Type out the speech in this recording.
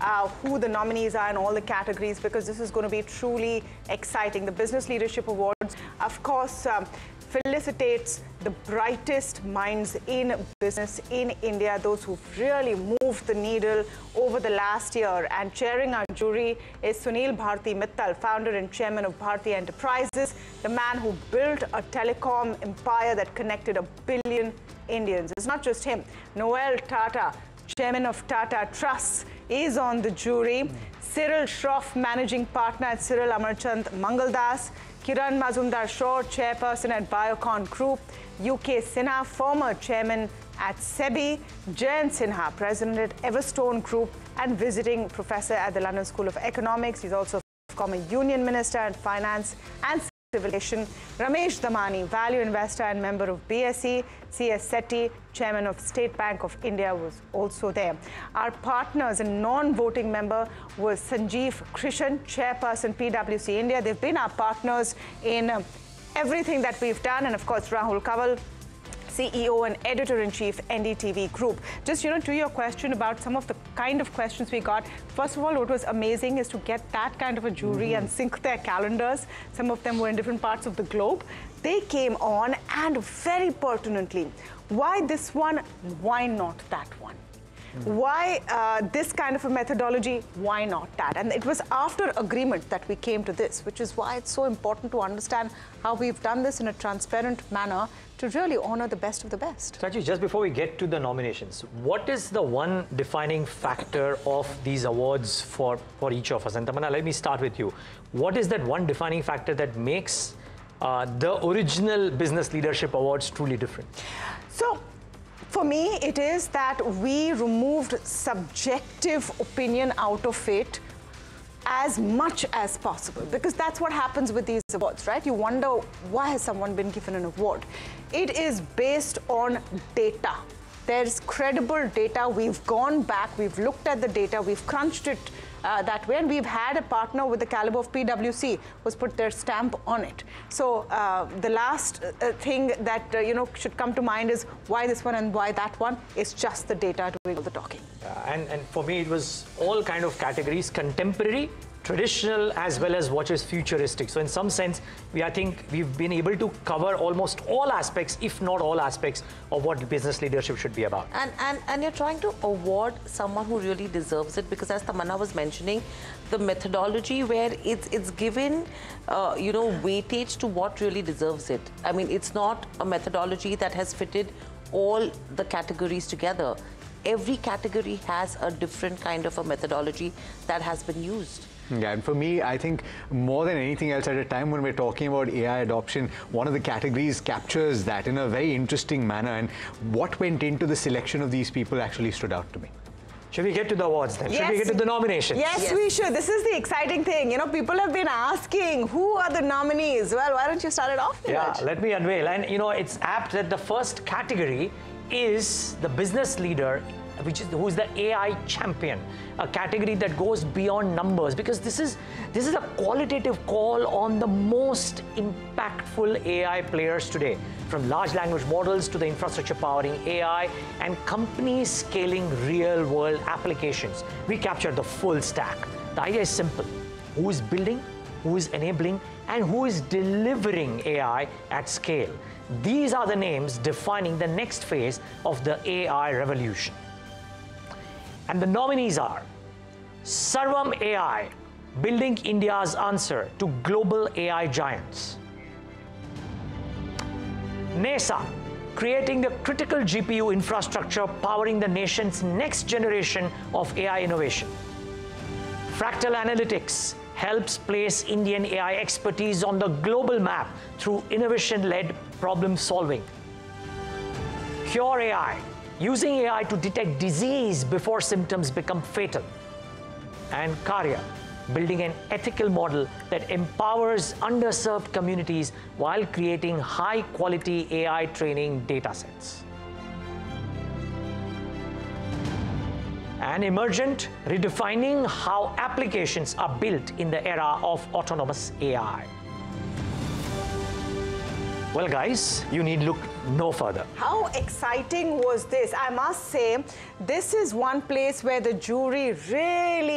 who the nominees are in all the categories, because this is going to be truly exciting. The Business Leadership Awards, of course, felicitates the brightest minds in business in India, those who've really moved the needle over the last year. And chairing our jury is Sunil Bharti Mittal, founder and chairman of Bharti Enterprises, the man who built a telecom empire that connected 1 billion Indians. It's not just him. Noel Tata, chairman of Tata Trusts, is on the jury. Cyril Shroff, managing partner at Cyril Amarchand Mangaldas. Kiran Mazumdar-Shaw, chairperson at Biocon Group. UK Sinha, former chairman at SEBI. Jayant Sinha, president at Everstone Group and visiting professor at the London School of Economics. He's also former union minister at finance and civilization. Ramesh Damani, value investor and member of BSE. C.S. Sethi, chairman of State Bank of India, was also there. Our partners and non-voting member was Sanjeev Krishan, chairperson PwC India. They've been our partners in everything that we've done. And of course, Rahul Kanwal, CEO and editor-in-chief, NDTV Group. Just, to your question about some of the kind of questions we got, first of all, what was amazing is to get that kind of a jury and sync their calendars. Some of them were in different parts of the globe. They came on, and very pertinently, why this one, why not that one? Why this kind of a methodology, why not that? And it was after agreement that we came to this, which is why it's so important to understand how we've done this in a transparent manner to really honor the best of the best. Sachi, just before we get to the nominations, what is the one defining factor of these awards for each of us? And Tamanna, let me start with you. What is that one defining factor that makes the original Business Leadership Awards truly different? So, for me, it is that we removed subjective opinion out of it as much as possible, because that's what happens with these awards, right? You wonder, why has someone been given an award? It is based on data. There's credible data. We've gone back, we've looked at the data, we've crunched it that way, and we've had a partner with the caliber of PwC who's put their stamp on it. So the last thing that should come to mind is why this one and why that one. It's just the data doing all the talking. And for me, it was all kind of categories: contemporary, traditional, as well as what is futuristic. So in some sense, I think we've been able to cover almost all aspects, if not all aspects, of what business leadership should be about. And you're trying to award someone who really deserves it, because as Tamanna was mentioning, the methodology where it's given, weightage to what really deserves it. I mean, it's not a methodology that has fitted all the categories together. Every category has a different kind of a methodology that has been used. Yeah, and for me, I think more than anything else, at a time when we're talking about AI adoption, one of the categories captures that in a very interesting manner, and what went into the selection of these people actually stood out to me. Should we get to the awards then? Yes. Should we get to the nominations? Yes, we should. This is the exciting thing. People have been asking, who are the nominees? Well, why don't you start it off? Yeah, let me unveil. And it's apt that the first category is the business leader, who's the AI champion, a category that goes beyond numbers, because this is a qualitative call on the most impactful AI players today, from large language models to the infrastructure powering AI and companies scaling real-world applications. We capture the full stack. The idea is simple: who is building, who is enabling, and who is delivering AI at scale. These are the names defining the next phase of the AI revolution. And the nominees are Sarvam AI, building India's answer to global AI giants. NESA, creating the critical GPU infrastructure powering the nation's next generation of AI innovation. Fractal Analytics helps place Indian AI expertise on the global map through innovation-led problem solving. Cure AI, using AI to detect disease before symptoms become fatal. And Karya, building an ethical model that empowers underserved communities while creating high-quality AI training datasets. And Emergent, redefining how applications are built in the era of autonomous AI. Well, guys, you need look no further. How exciting was this? I must say, this is one place where the jury really